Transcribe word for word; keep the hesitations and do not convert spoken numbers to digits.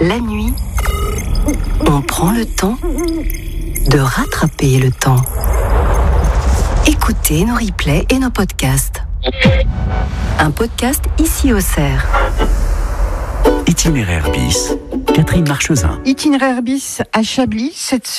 La nuit, on prend le temps de rattraper le temps. Écoutez nos replays et nos podcasts. Un podcast ici au Cerf. Itinéraire bis, Catherine Marchesin. Itinéraire bis à Chablis, cette